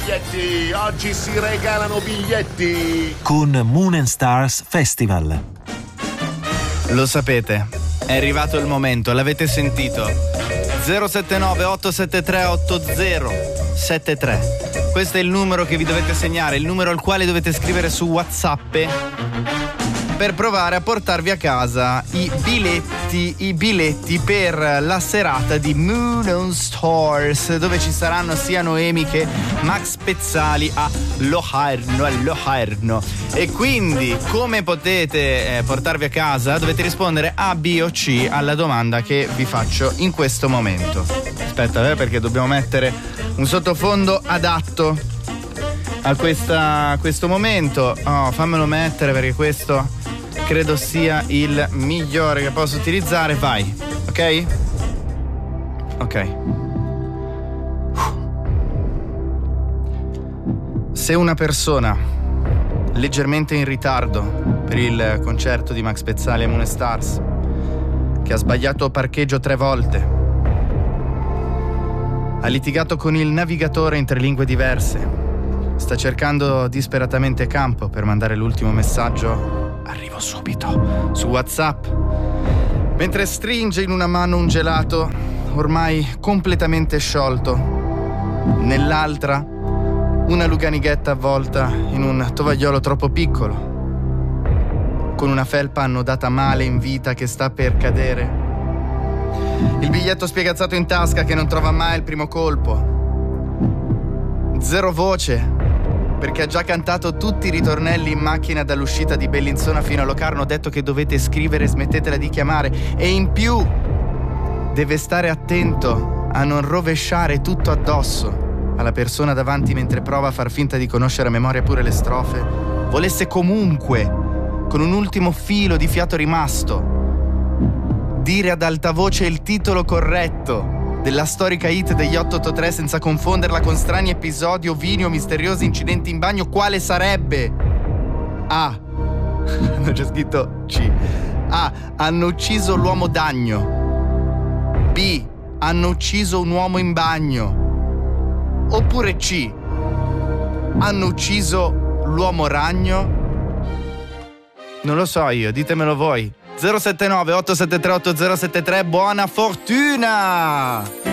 biglietti, oggi si regalano biglietti con Moon and Stars Festival. Lo sapete, è arrivato il momento, l'avete sentito. 079 873 8073. Questo è il numero che vi dovete segnare, il numero al quale dovete scrivere su WhatsApp per provare a portarvi a casa i biglietti per la serata di Moon and Stars, dove ci saranno sia Noemi che Max Pezzali a Locarno. E quindi come potete portarvi a casa? Dovete rispondere A, B o C alla domanda che vi faccio in questo momento. Aspetta, perché dobbiamo mettere un sottofondo adatto a questo momento. Oh, fammelo mettere, perché questo credo sia il migliore che posso utilizzare. Vai, ok? Ok. Se una persona leggermente in ritardo per il concerto di Max Pezzali e Moon Stars, che ha sbagliato parcheggio 3 volte, ha litigato con il navigatore in 3 lingue diverse, sta cercando disperatamente campo per mandare l'ultimo messaggio "arrivo subito" su WhatsApp, mentre stringe in una mano un gelato ormai completamente sciolto, nell'altra una Luganighetta avvolta in un tovagliolo troppo piccolo, con una felpa annodata male in vita che sta per cadere, il biglietto spiegazzato in tasca che non trova mai il primo colpo, 0 voce perché ha già cantato tutti i ritornelli in macchina dall'uscita di Bellinzona fino a Locarno, ha detto che dovete scrivere, smettetela di chiamare, e in più deve stare attento a non rovesciare tutto addosso alla persona davanti mentre prova a far finta di conoscere a memoria pure le strofe, volesse comunque, con un ultimo filo di fiato rimasto, dire ad alta voce il titolo corretto della storica hit degli 883 senza confonderla con strani episodi ovini o misteriosi incidenti in bagno, quale sarebbe? A. Non c'è scritto C. A. Hanno ucciso l'uomo Dagno. B. Hanno ucciso un uomo in bagno. Oppure C. Hanno ucciso l'uomo ragno? Non lo so io, ditemelo voi. 079 873 8073, buona fortuna!